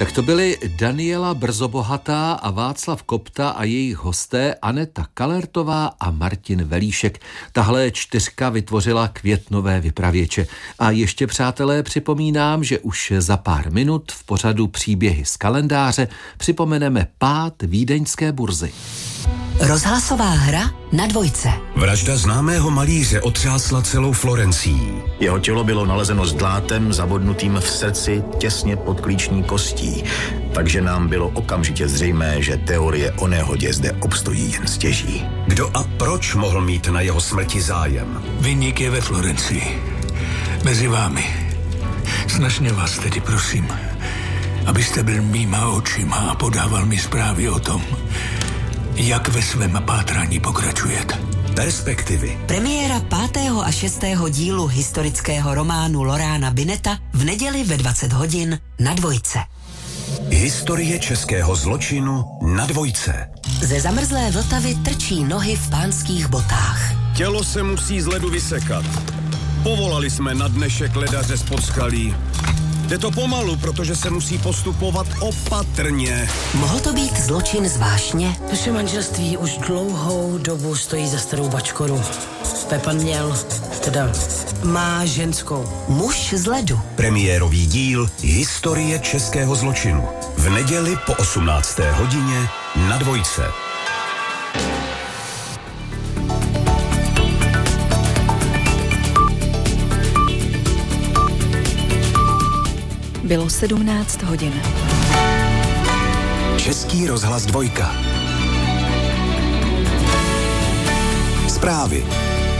Tak to byly Daniela Brzobohatá a Václav Kopta a jejich hosté Aneta Kalertová a Martin Velíšek. Tahle čtyřka vytvořila květnové vypravěče. A ještě, přátelé, připomínám, že už za pár minut v pořadu Příběhy z kalendáře připomeneme pád vídeňské burzy. Rozhlasová hra na Dvojce. Vražda známého malíře otřásla celou Florencií. Jeho tělo bylo nalezeno s dlátem zabodnutým v srdci těsně pod klíční kostí, takže nám bylo okamžitě zřejmé, že teorie o nehodě zde obstojí jen stěží. Kdo a proč mohl mít na jeho smrti zájem? Viník je ve Florencii. Mezi vámi. Snažně vás tedy prosím, abyste byl mýma očima a podával mi zprávy o tom, jak ve svém pátrání pokračujete. Perspektivy. Premiéra 5. a 6. dílu historického románu Lorána Bineta v neděli ve 20 hodin na Dvojce. Historie českého zločinu na Dvojce. Ze zamrzlé Vltavy trčí nohy v pánských botách. Tělo se musí z ledu vysekat. Povolali jsme na dnešek ledaře z Podskalí. Jde to pomalu, protože se musí postupovat opatrně. Mohl to být zločin z vášně? Naše manželství už dlouhou dobu stojí za starou bačkoru. Pepan má ženskou. Muž z ledu. Premiérový díl Historie českého zločinu. V neděli po 18. hodině na Dvojce. Bylo 17 hodin. Český rozhlas Dvojka. Zprávy.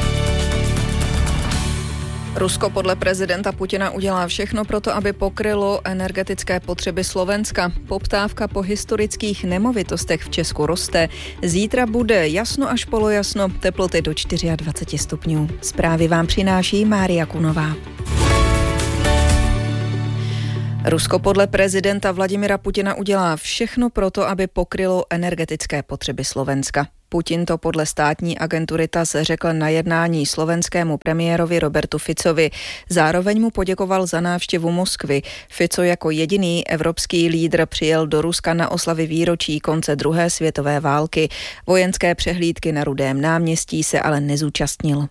Rusko podle prezidenta Putina udělá všechno pro to, aby pokrylo energetické potřeby Slovenska. Poptávka po historických nemovitostech v Česku roste. Zítra bude jasno až polojasno, teploty do 24 stupňů. Zprávy vám přináší Mária Kunová. Rusko podle prezidenta Vladimira Putina udělá všechno pro to, aby pokrylo energetické potřeby Slovenska. Putin to podle státní agentury TASS řekl na jednání slovenskému premiérovi Robertu Ficovi. Zároveň mu poděkoval za návštěvu Moskvy. Fico jako jediný evropský lídr přijel do Ruska na oslavy výročí konce druhé světové války. Vojenské přehlídky na Rudém náměstí se ale nezúčastnil.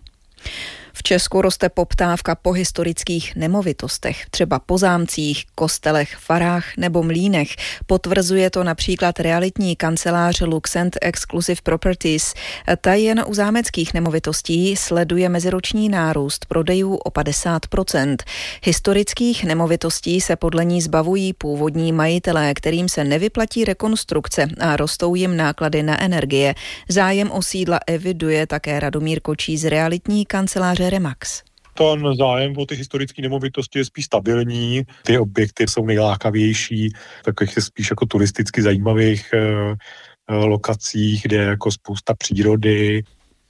V Česku roste poptávka po historických nemovitostech, třeba po zámcích, kostelech, farách nebo mlýnech. Potvrzuje to například realitní kancelář Luxent Exclusive Properties. Ta jen u zámeckých nemovitostí sleduje meziroční nárůst prodejů o 50%. Historických nemovitostí se podle ní zbavují původní majitelé, kterým se nevyplatí rekonstrukce a rostou jim náklady na energie. Zájem o sídla eviduje také Radomír Kočí z realitní kanceláře Remax. Ten zájem o ty historické nemovitosti je spíš stabilní, ty objekty jsou nejlákavější, takových spíš jako turisticky zajímavých lokacích, kde je jako spousta přírody.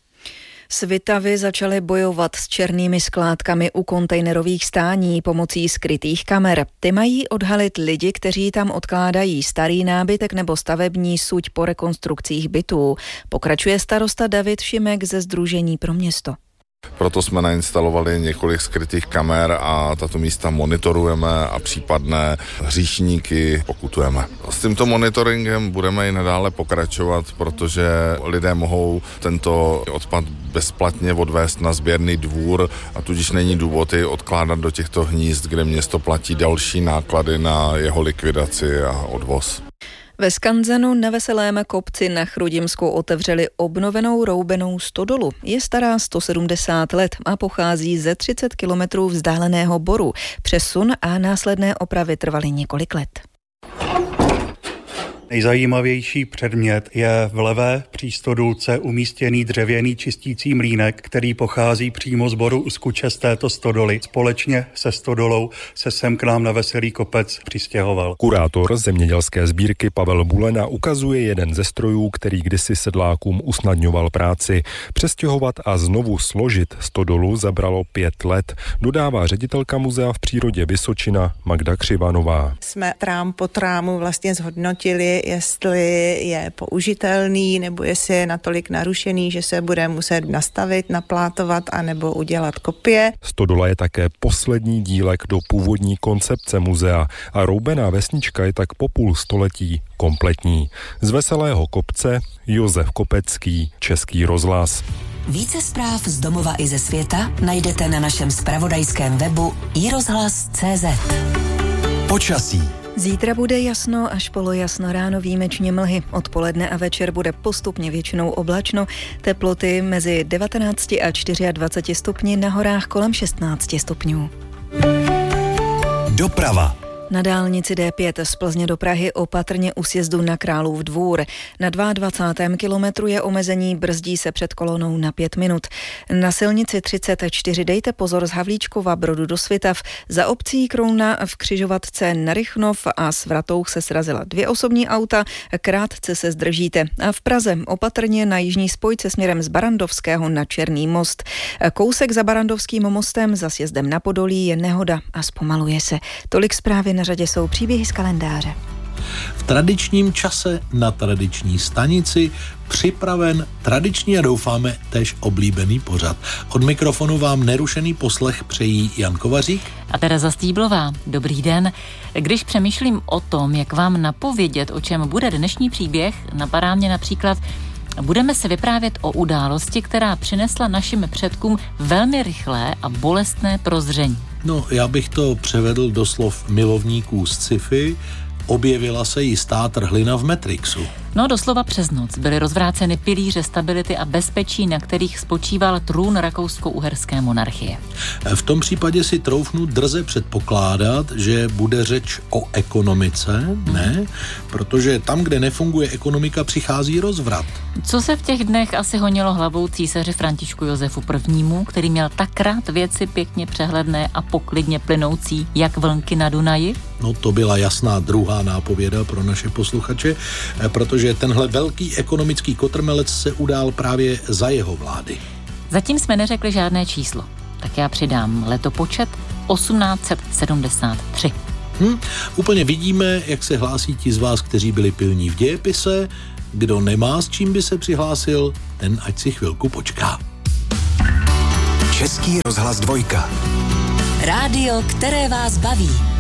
Svitavy začaly bojovat s černými skládkami u kontejnerových stání pomocí skrytých kamer. Ty mají odhalit lidi, kteří tam odkládají starý nábytek nebo stavební suť po rekonstrukcích bytů. Pokračuje starosta David Šimek ze Sdružení pro město. Proto jsme nainstalovali několik skrytých kamer a tato místa monitorujeme a případné hříšníky pokutujeme. S tímto monitoringem budeme i nadále pokračovat, protože lidé mohou tento odpad bezplatně odvést na sběrný dvůr a tudíž není důvod jej odkládat do těchto hnízd, kde město platí další náklady na jeho likvidaci a odvoz. Ve Skanzenu na Veselém kopci na Chrudimsku otevřeli obnovenou roubenou stodolu. Je stará 170 let a pochází ze 30 kilometrů vzdáleného Boru. Přesun a následné opravy trvaly několik let. Nejzajímavější předmět je v levé přístodulce umístěný dřevěný čistící mlýnek, který pochází přímo z Boru z Kuče z této stodoly. Společně se stodolou se sem k nám na Veselý kopec přistěhoval. Kurátor zemědělské sbírky Pavel Bulena ukazuje jeden ze strojů, který kdysi sedlákům usnadňoval práci. Přestěhovat a znovu složit stodolu zabralo 5 let, dodává ředitelka muzea v přírodě Vysočina Magda Křivanová. Jsme trám po trámu vlastně zhodnotili, jestli je použitelný, nebo jestli je natolik narušený, že se bude muset nastavit, naplátovat a nebo udělat kopie. Stodola je také poslední dílek do původní koncepce muzea a roubená vesnička je tak po půl století kompletní. Z Veselého kopce Josef Kopecký, Český rozhlas. Více zpráv z domova i ze světa najdete na našem zpravodajském webu iRozhlas.cz. Počasí. Zítra bude jasno až polojasno, ráno výjimečně mlhy. Odpoledne a večer bude postupně většinou oblačno. Teploty mezi 19 a 24 stupni, na horách kolem 16 stupňů. Doprava. Na dálnici D5 z Plzně do Prahy opatrně u sjezdu na Králův Dvůr. Na 22. kilometru je omezení, brzdí se před kolonou na 5 minut. Na silnici 34 dejte pozor z Havlíčkova Brodu do Svitav. Za obcí Krouna v křižovatce na Rychnov a Svratouch se srazila 2 osobní auta, krátce se zdržíte. A v Praze opatrně na jižní spojce směrem z Barandovského na Černý most. Kousek za Barandovským mostem za sjezdem na Podolí je nehoda a zpomaluje se. Tolik zprávy. Na řadě jsou příběhy z kalendáře. V tradičním čase na tradiční stanici připraven tradiční a doufáme též oblíbený pořad. Od mikrofonu vám nerušený poslech přejí Jan Kovařík a Tereza Stýblová. Dobrý den. Když přemýšlím o tom, jak vám napovědět, o čem bude dnešní příběh, napadá mě například: budeme se vyprávět o události, která přinesla našim předkům velmi rychlé a bolestné prozření. No, já bych to převedl do slov milovníků z sci-fi. Objevila se jistá trhlina v Matrixu. No, doslova přes noc byly rozvráceny pilíře stability a bezpečí, na kterých spočíval trůn rakousko-uherské monarchie. V tom případě si troufnu drze předpokládat, že bude řeč o ekonomice, ne? Protože tam, kde nefunguje ekonomika, přichází rozvrat. Co se v těch dnech asi honilo hlavou císaři Františku Josefu I., který měl tak rád věci pěkně přehledné a poklidně plynoucí, jak vlnky na Dunaji? No, to byla jasná druhá nápověda pro naše posluchače, protože tenhle velký ekonomický kotrmelec se udál právě za jeho vlády. Zatím jsme neřekli žádné číslo, tak já přidám letopočet 1873. Úplně vidíme, jak se hlásí ti z vás, kteří byli pilní v dějepise. Kdo nemá s čím by se přihlásil, ten ať si chvilku počká. Český rozhlas 2. Rádio, které vás baví.